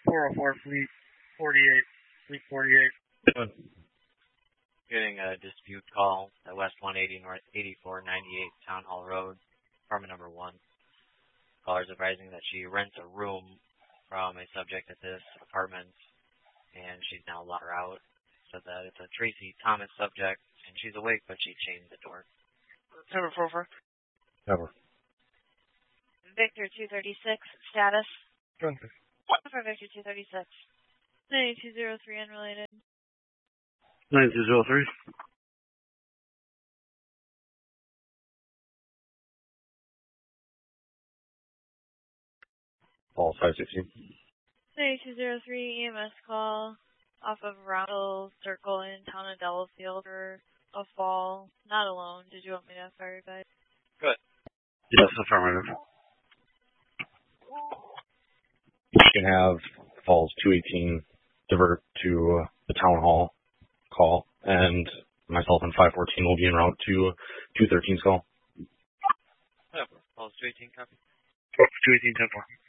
404 Fleet 48. Fleet 48. Getting a dispute call at West 180 North 8498 Town Hall Road, apartment number 1. Caller's advising that she rents a room from a subject at this apartment, and she's now locked her out. Said that it's a Tracy Thomas subject, and she's awake, but she chained the door. Number 44. Cover. Victor 236, status? Drunk. For Victor 236. 9203, unrelated. 9203. Fall 516. 9203, EMS call off of Roundel Circle in town of Delafield for a fall. Not alone. Did you want me to fire you guys? Good. Yes, affirmative. You can have Falls 218 divert to the town hall call, and myself and 514 will be en route to 213's call. Yeah, Falls 218 copy. 218 10-4.